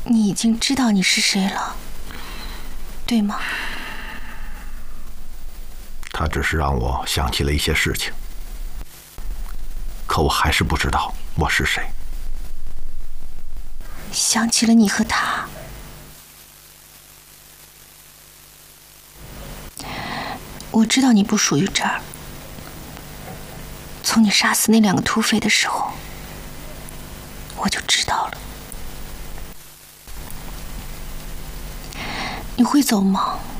你已经知道你是谁了，对吗？ 他只是让我想起了一些事情，可我还是不知道我是谁。 想起了你和他。我知道你不属于这儿。从你杀死那2个土匪的时候，我就知道了。你会走吗？